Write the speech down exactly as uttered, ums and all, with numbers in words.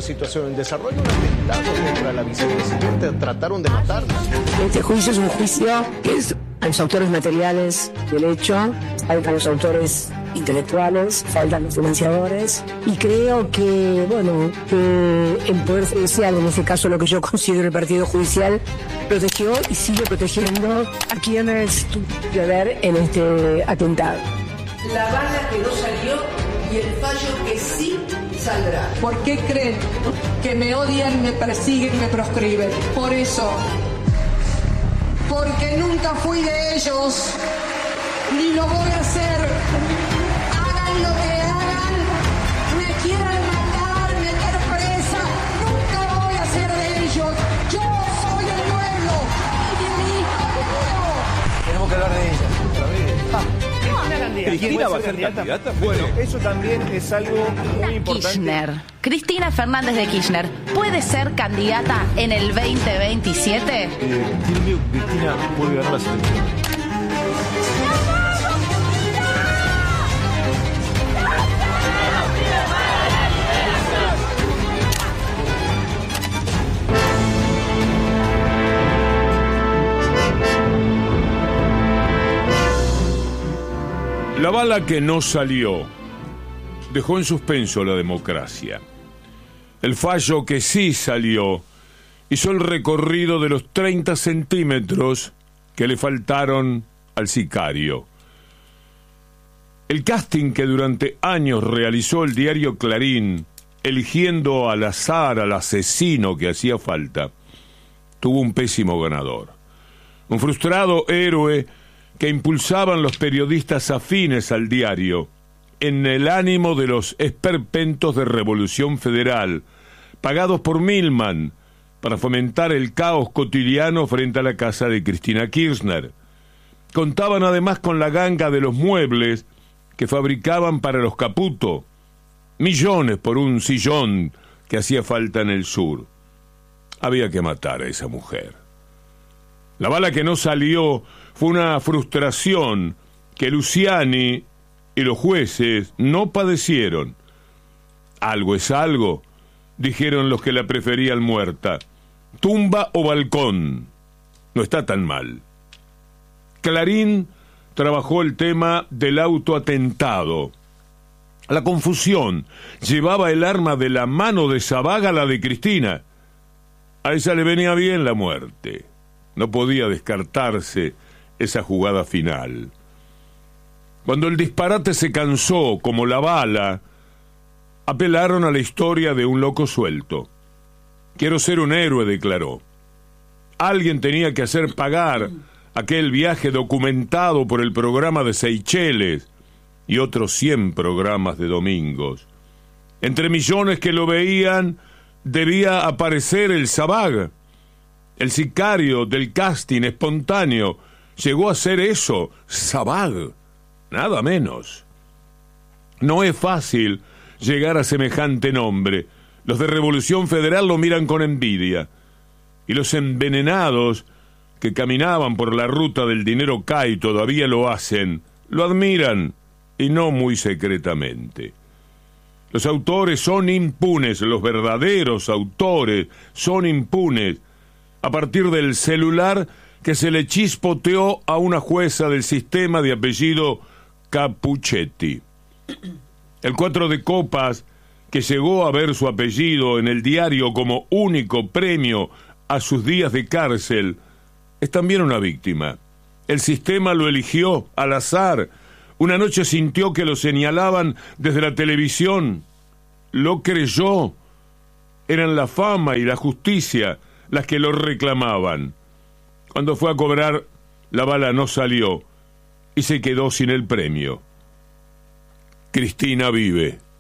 situación en desarrollo, un atentado contra la vicepresidenta, trataron de matarla. Este juicio es un juicio que es a los autores materiales del hecho, faltan los autores intelectuales, faltan los financiadores, y creo que, bueno, que el Poder Judicial, en este caso lo que yo considero el partido judicial, protegió y sigue protegiendo a quienes tuvieron que ver en este atentado. La bala que no salió y el fallo que sí saldrá. ¿Por qué creen que me odian, me persiguen, me proscriben? Por eso. Porque nunca fui de ellos, ni lo voy a hacer. Hagan lo que hagan, me quieran matar, meter presa, nunca voy a ser de ellos. Yo soy el pueblo y de mi pueblo. Tenemos que hablar de ella. Ah. ¿Cristina va a ser candidata? Bueno, eso también es algo muy importante. Kirchner. Cristina Fernández de Kirchner, ¿puede ser candidata en el veinte veintisiete? Eh, tiene miedo que Cristina puede ganar las elecciones. La bala que no salió dejó en suspenso la democracia. El fallo que sí salió hizo el recorrido de los treinta centímetros que le faltaron al sicario. El casting que durante años realizó el diario Clarín, eligiendo al azar al asesino que hacía falta, tuvo un pésimo ganador. Un frustrado héroe que impulsaban los periodistas afines al diario, en el ánimo de los esperpentos de Revolución Federal, pagados por Milman, para fomentar el caos cotidiano frente a la casa de Cristina Kirchner. Contaban además con la ganga de los muebles que fabricaban para los Caputo, millones por un sillón que hacía falta en el sur. Había que matar a esa mujer. La bala que no salió fue una frustración que Luciani y los jueces no padecieron. Algo es algo, dijeron los que la preferían muerta. Tumba o balcón, no está tan mal. Clarín trabajó el tema del autoatentado. La confusión, llevaba el arma de la mano de Sabaga a la de Cristina. A ella le venía bien la muerte. No podía descartarse esa jugada final. Cuando el disparate se cansó, como la bala, apelaron a la historia de un loco suelto. Quiero ser un héroe, declaró. Alguien tenía que hacer pagar aquel viaje documentado por el programa de Seychelles y otros cien programas de domingos. Entre millones que lo veían, debía aparecer el Sabag. El sicario del casting espontáneo llegó a ser eso, Sabag, nada menos. No es fácil llegar a semejante nombre. Los de Revolución Federal lo miran con envidia. Y los envenenados que caminaban por la ruta del dinero K y todavía lo hacen, lo admiran, y no muy secretamente. Los autores son impunes, los verdaderos autores son impunes, a partir del celular que se le chispoteó a una jueza del sistema de apellido Capuchetti. El cuatro de copas, que llegó a ver su apellido en el diario como único premio a sus días de cárcel, es también una víctima. El sistema lo eligió al azar. Una noche sintió que lo señalaban desde la televisión. Lo creyó. Eran la fama y la justicia las que lo reclamaban. Cuando fue a cobrar, la bala no salió y se quedó sin el premio. Cristina vive.